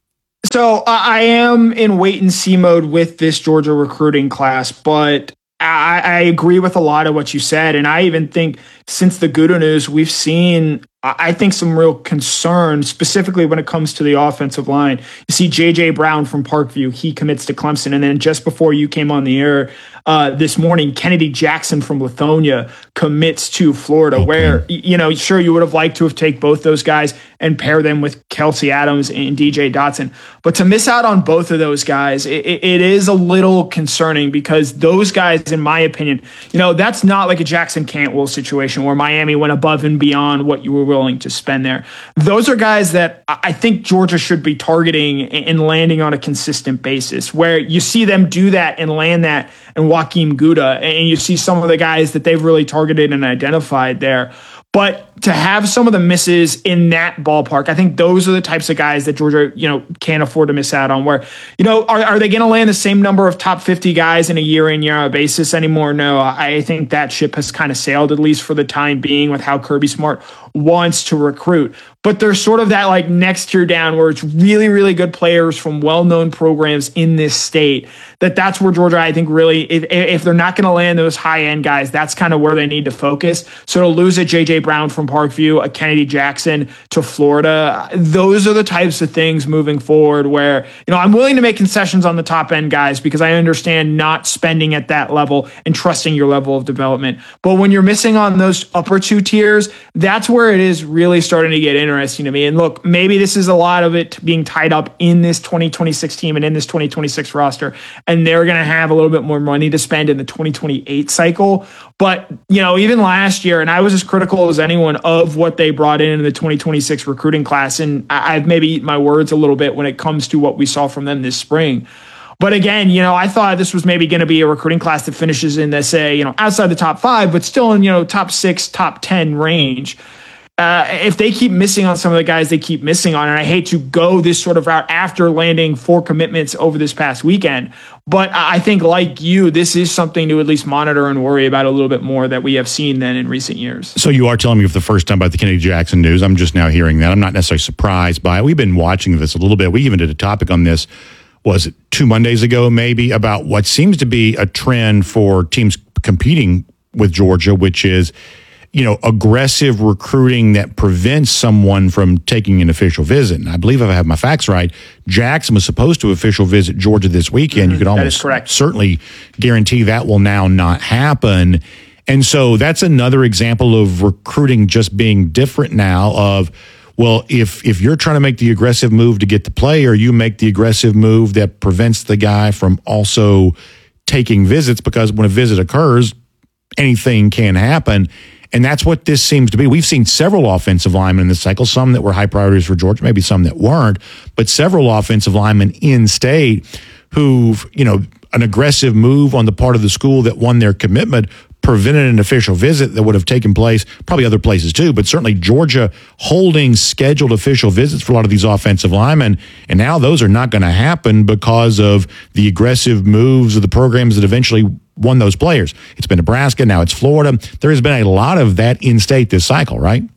So I am in wait and see mode with this Georgia recruiting class, but I, I agree with a lot of what you said. And I even think since the Gouda news, we've seen, I think, some real concern, specifically when it comes to the offensive line. You see J J Brown from Parkview, he commits to Clemson. And then just before you came on the air uh, this morning, Kennedy Jackson from Lithonia commits to Florida, okay. where, you know, sure, you would have liked to have taken both those guys and pair them with Kelsey Adams and D J Dotson. But to miss out on both of those guys, it, it is a little concerning because those guys, in my opinion, you know, that's not like a Jackson Cantwell situation where Miami went above and beyond what you were willing to spend there. Those are guys that I think Georgia should be targeting and landing on a consistent basis, where you see them do that and land that in Joakim Gouda, and you see some of the guys that they've really targeted and identified there. But to have some of the misses in that ballpark, I think those are the types of guys that Georgia, you know, can't afford to miss out on. Where, you know, are, are they going to land the same number of top fifty guys in a year in, year out basis anymore? No, I think that ship has kind of sailed, at least for the time being, with how Kirby Smart wants to recruit. But there's sort of that like next tier down where it's really, really good players from well-known programs in this state. That that's where Georgia, I think, really, if, if they're not going to land those high-end guys, that's kind of where they need to focus. So to lose a J J Brown from Parkview, a Kennedy Jackson to Florida, those are the types of things moving forward where, you know, I'm willing to make concessions on the top-end guys because I understand not spending at that level and trusting your level of development. But when you're missing on those upper two tiers, that's where it is really starting to get interesting to me. And look, maybe this is a lot of it being tied up in this twenty twenty-six team and in this twenty twenty-six roster, and they're going to have a little bit more money to spend in the twenty twenty-eight cycle. But, you know, even last year, and I was as critical as anyone of what they brought in in the twenty twenty-six recruiting class, and I've maybe eaten my words a little bit when it comes to what we saw from them this spring. But again, you know, I thought this was maybe going to be a recruiting class that finishes in the, say, you know, outside the top five, but still in, you know, top six, top ten range. Uh, if they keep missing on some of the guys they keep missing on, and I hate to go this sort of route after landing four commitments over this past weekend, but I think like you, this is something to at least monitor and worry about a little bit more that we have seen than in recent years. So you are telling me for the first time about the Kennedy Jackson news. I'm just now hearing that. I'm not necessarily surprised by it. We've been watching this a little bit. We even did a topic on this, was it two Mondays ago maybe, about what seems to be a trend for teams competing with Georgia, which is, you know, aggressive recruiting that prevents someone from taking an official visit. And I believe if I have my facts right, Jackson was supposed to official visit Georgia this weekend. Mm-hmm. You could almost certainly guarantee that will now not happen. And so that's another example of recruiting just being different now of, well, if if you're trying to make the aggressive move to get the player, you make the aggressive move that prevents the guy from also taking visits, because when a visit occurs, anything can happen. And that's what this seems to be. We've seen several offensive linemen in this cycle, some that were high priorities for Georgia, maybe some that weren't, but several offensive linemen in state who've, you know, an aggressive move on the part of the school that won their commitment prevented an official visit that would have taken place, probably other places too, but certainly Georgia holding scheduled official visits for a lot of these offensive linemen. And now those are not going to happen because of the aggressive moves of the programs that eventually won those players. It's been Nebraska, now it's Florida. There has been a lot of that in state this cycle, right?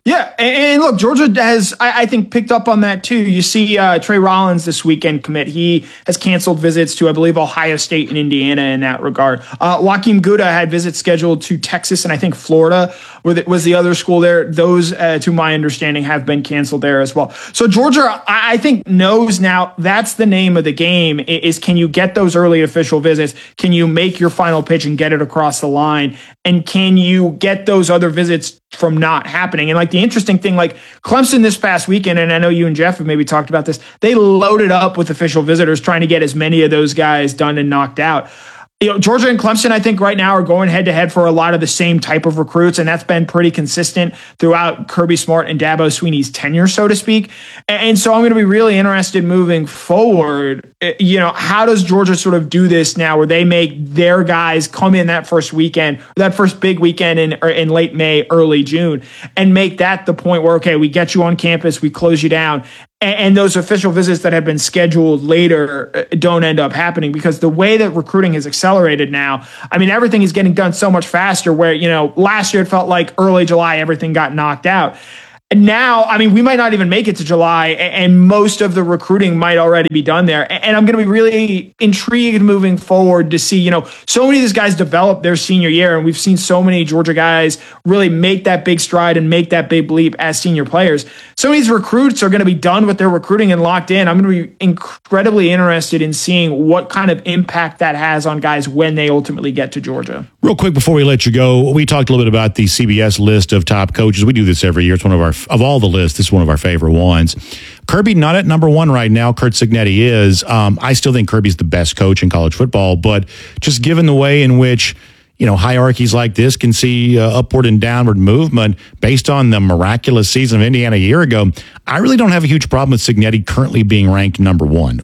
Yeah, and, and look, Georgia has, I, I think, picked up on that too. You see uh, Trey Rollins this weekend commit. He has canceled visits to, I believe, Ohio State and Indiana in that regard. Uh, Joaquin Gouda had visits scheduled to Texas and I think Florida was the other school there. Those, uh, to my understanding, have been canceled there as well. So Georgia, I, I think, knows now that's the name of the game is can you get those early official visits? Can you make your final pitch and get it across the line? And can you get those other visits from not happening? And like the interesting thing, like Clemson this past weekend, and I know you and Jeff have maybe talked about this, they loaded up with official visitors trying to get as many of those guys done and knocked out. You know, Georgia and Clemson, I think right now are going head to head for a lot of the same type of recruits, and that's been pretty consistent throughout Kirby Smart and Dabo Swinney's tenure, so to speak. And so I'm going to be really interested moving forward. You know, how does Georgia sort of do this now where they make their guys come in that first weekend, that first big weekend in, in late May, early June, and make that the point where, okay, we get you on campus, we close you down. And those official visits that have been scheduled later don't end up happening because the way that recruiting has accelerated now, I mean, everything is getting done so much faster where, you know, last year it felt like early July, everything got knocked out. And now, I mean, we might not even make it to July, and most of the recruiting might already be done there. And I'm going to be really intrigued moving forward to see, you know, so many of these guys develop their senior year, and we've seen so many Georgia guys really make that big stride and make that big leap as senior players. Some of these recruits are going to be done with their recruiting and locked in. I'm going to be incredibly interested in seeing what kind of impact that has on guys when they ultimately get to Georgia. Real quick before we let you go, we talked a little bit about the C B S list of top coaches. We do this every year. It's one of our, of all the lists, this is one of our favorite ones. Kirby not at number one right now. Curt Cignetti is. Um, I still think Kirby's the best coach in college football, but just given the way in which, you know, hierarchies like this can see uh, upward and downward movement based on the miraculous season of Indiana a year ago, I really don't have a huge problem with Cignetti currently being ranked number one.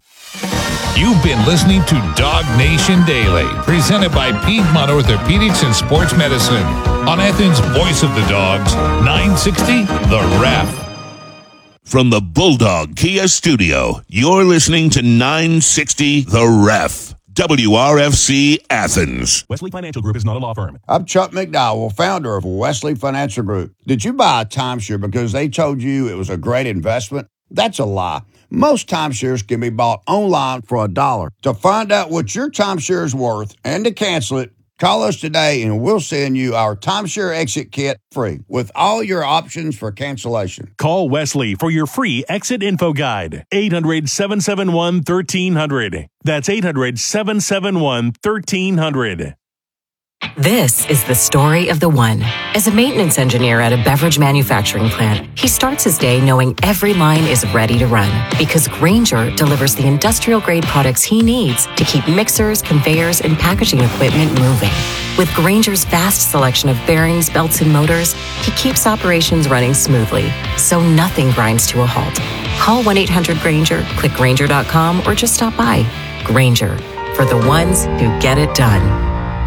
You've been listening to Dog Nation Daily, presented by Piedmont Orthopedics and Sports Medicine on Athens' Voice of the Dogs, nine sixty The Ref. From the Bulldog Kia Studio, you're listening to nine sixty The Ref. W R F C Athens. Wesley Financial Group is not a law firm. I'm Chuck McDowell, founder of Wesley Financial Group. Did you buy a timeshare because they told you it was a great investment? That's a lie. Most timeshares can be bought online for a dollar. To find out what your timeshare is worth and to cancel it, call us today and we'll send you our timeshare exit kit free with all your options for cancellation. Call Wesley for your free exit info guide. eight hundred, seven seven one, one three hundred. That's eight hundred, seven seven one, one three hundred. This is the story of the one. As a maintenance engineer at a beverage manufacturing plant, he starts his day knowing every line is ready to run because Grainger delivers the industrial-grade products he needs to keep mixers, conveyors, and packaging equipment moving. With Grainger's vast selection of bearings, belts, and motors, he keeps operations running smoothly, so nothing grinds to a halt. Call one eight hundred Grainger, click Grainger dot com, or just stop by. Grainger, for the ones who get it done.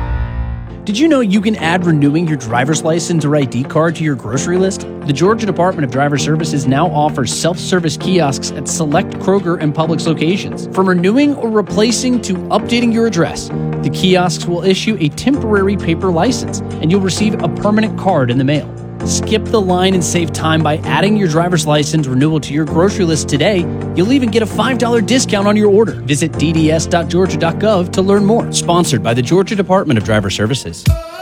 Did you know you can add renewing your driver's license or I D card to your grocery list? The Georgia Department of Driver Services now offers self-service kiosks at select Kroger and Publix locations. From renewing or replacing to updating your address, the kiosks will issue a temporary paper license, and you'll receive a permanent card in the mail. Skip the line and save time by adding your driver's license renewal to your grocery list today. You'll even get a five dollars discount on your order. Visit d d s dot georgia dot gov to learn more. Sponsored by the Georgia Department of Driver Services.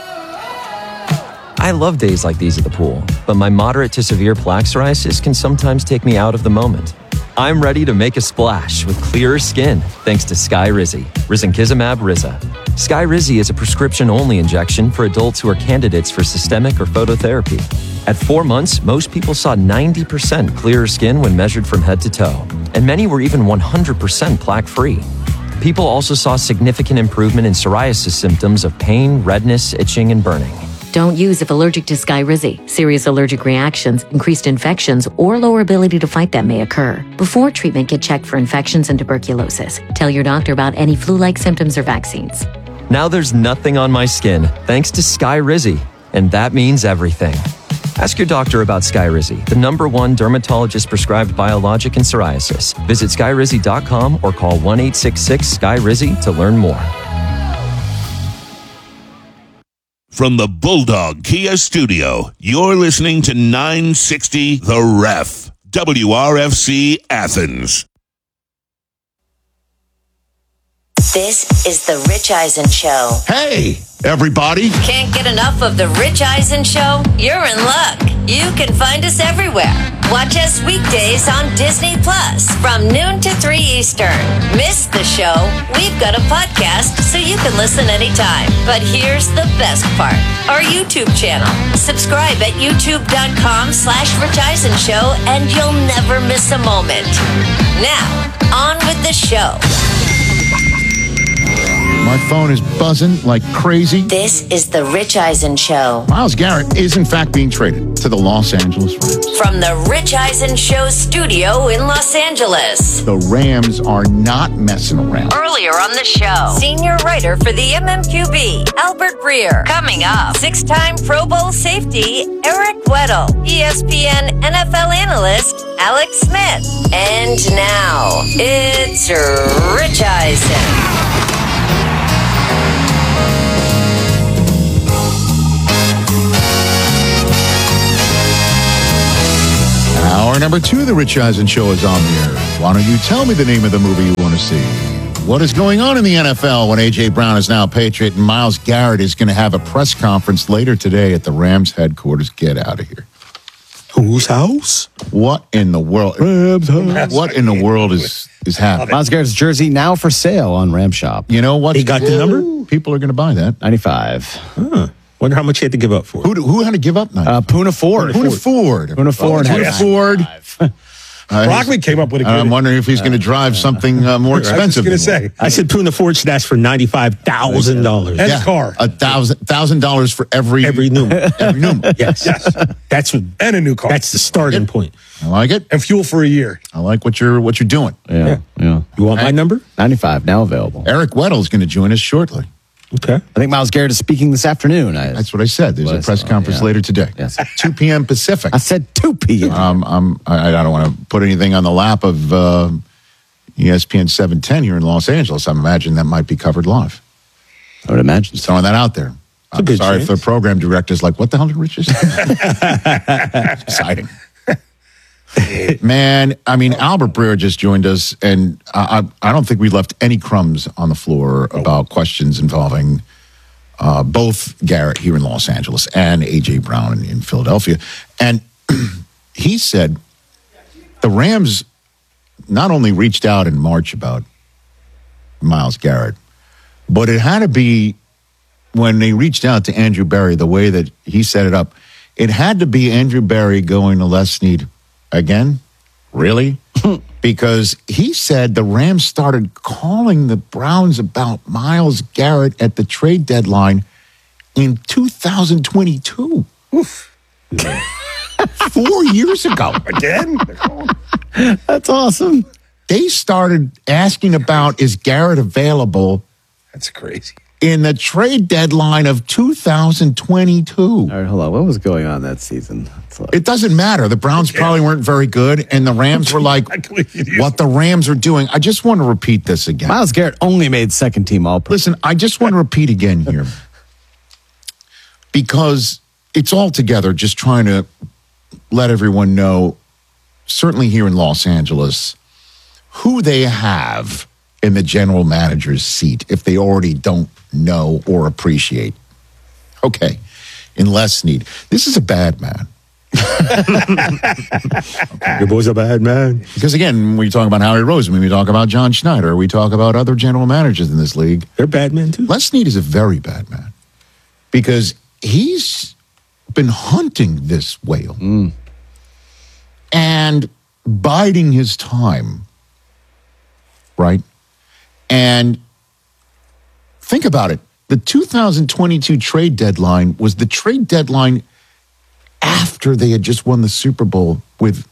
I love days like these at the pool, but my moderate to severe plaque psoriasis can sometimes take me out of the moment. I'm ready to make a splash with clearer skin thanks to Skyrizi, risankizumab Riza. Skyrizi is a prescription-only injection for adults who are candidates for systemic or phototherapy. At four months, most people saw ninety percent clearer skin when measured from head to toe, and many were even one hundred percent plaque-free. People also saw significant improvement in psoriasis symptoms of pain, redness, itching, and burning. Don't use if allergic to Skyrizi. Serious allergic reactions, increased infections, or lower ability to fight them may occur. Before treatment, get checked for infections and tuberculosis. Tell your doctor about any flu-like symptoms or vaccines. Now there's nothing on my skin thanks to Skyrizi, and that means everything. Ask your doctor about Skyrizi, the number one dermatologist-prescribed biologic in psoriasis. Visit skyrizi dot com or call one eight six six, S K Y R I Z I to learn more. From the Bulldog Kia Studio, you're listening to nine sixty The Ref, W R F C Athens. This is the Rich Eisen Show. Hey, everybody. Can't get enough of the Rich Eisen Show? You're in luck. You can find us everywhere. Watch us weekdays on Disney Plus from noon to three Eastern. Miss the show? We've got a podcast so you can listen anytime. But here's the best part. Our YouTube channel. Subscribe at youtube.com slash Rich Eisen Show and you'll never miss a moment. Now, on with the show. My phone is buzzing like crazy. This is the Rich Eisen Show. Myles Garrett is, in fact, being traded to the Los Angeles Rams. From the Rich Eisen Show studio in Los Angeles. The Rams are not messing around. Earlier on the show, senior writer for the M M Q B, Albert Breer. Coming up, six-time Pro Bowl safety, Eric Weddle. E S P N N F L analyst, Alex Smith. And now, it's Rich Eisen. Hour number two of the Rich Eisen Show is on the air. Why don't you tell me the name of the movie you want to see? What is going on in the N F L when A J. Brown is now a Patriot and Myles Garrett is going to have a press conference later today at the Rams headquarters? Get out of here. Whose house? What in the world? Rams house. What in the world is, is happening? Myles Garrett's jersey now for sale on Ram Shop. You know what? He got the number? People are going to buy that. ninety-five. Huh. Wonder how much he had to give up for it. Who, who had to give up? Uh, Puna Ford. Puna Ford. Puna Ford. Puna Ford. Uh, Brockman came up with a good... I'm wondering if he's going to drive something uh, more expensive. I was going to say. I said Puna Ford should ask for ninety-five thousand dollars. And yeah, a car. A thousand thousand dollars for every... Every Newman. every Newman. Yes. yes. That's what, and a new car. That's the starting point. I like it. And fuel for a year. I like what you're what you're doing. Yeah. Yeah. yeah. You want my number? ninety-five, now available. Eric Weddle is going to join us shortly. Okay. I think Myles Garrett is speaking this afternoon. I, That's what I said. There's a press saw, conference yeah. later today. Yes. two p.m. Pacific. I said two p.m. Um, um, I, I don't want to put anything on the lap of uh, E S P N seven ten here in Los Angeles. I imagine that might be covered live. I would imagine. Just throwing that out there. It's I'm a good sorry chance. if the program director's like, what the hell did Rich just say? It's exciting. Man, I mean, Albert Breer just joined us, and I, I, I don't think we left any crumbs on the floor about questions involving uh, both Garrett here in Los Angeles and A J. Brown in, in Philadelphia. And he said the Rams not only reached out in March about Myles Garrett, but it had to be when they reached out to Andrew Berry, the way that he set it up, it had to be Andrew Berry going to Les Snead again? Really? Because he said the Rams started calling the Browns about Myles Garrett at the trade deadline in two thousand twenty-two. Oof. Four years ago. Again? That's awesome. They started asking about, is Garrett available? That's crazy. In the trade deadline of two thousand twenty-two. All right, hold on. What was going on that season? It doesn't matter. The Browns probably weren't very good, and the Rams were like, what the Rams are doing. I just want to repeat this again. Myles Garrett only made second team All-Pro. Listen, I just want to repeat again here, because it's all together just trying to let everyone know, certainly here in Los Angeles, who they have in the general manager's seat if they already don't know or appreciate. Okay, in Les Snead. This is a bad man. Okay. Your boy's a bad man. Because again, we talk about Howie Roseman, we talk about John Schneider, we talk about other general managers in this league. They're bad men too. Les Snead is a very bad man because he's been hunting this whale mm. and biding his time, right? And think about it. The two thousand twenty-two trade deadline was the trade deadline after they had just won the Super Bowl with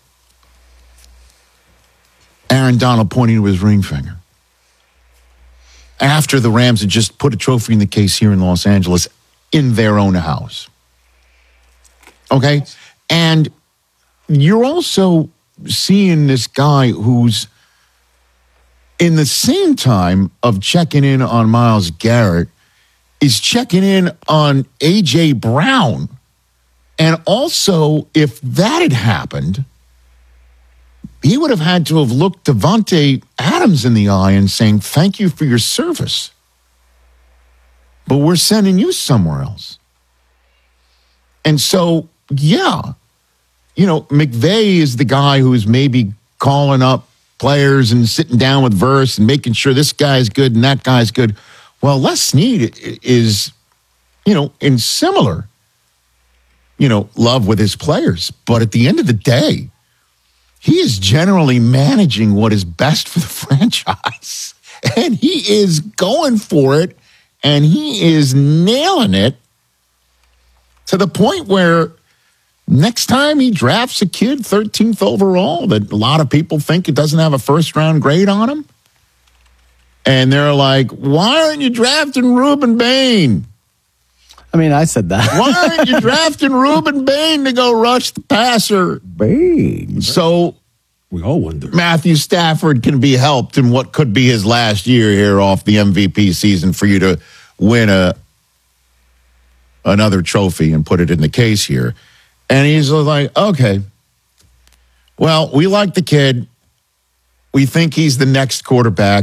Aaron Donald pointing to his ring finger. After the Rams had just put a trophy in the case here in Los Angeles in their own house. Okay? And you're also seeing this guy who's in the same time of checking in on Myles Garrett is checking in on A J. Brown. And also, if that had happened, he would have had to have looked Devontae Adams in the eye and saying, thank you for your service, but we're sending you somewhere else. And so, yeah, you know, McVay is the guy who's maybe calling up players and sitting down with Verse and making sure this guy's good and that guy's good. Well, Les Snead is, you know, in similar, you know, love with his players. But at the end of the day, he is generally managing what is best for the franchise. And he is going for it, and he is nailing it to the point where next time he drafts a kid thirteenth overall that a lot of people think it doesn't have a first-round grade on him, and they're like, why aren't you drafting Reuben Bain? I mean, I said that. Why aren't you drafting Reuben Bain to go rush the passer? Bain. So we all wonder. Matthew Stafford can be helped in what could be his last year here off the M V P season for you to win a another trophy and put it in the case here. And he's like, okay, well, we like the kid. We think he's the next quarterback.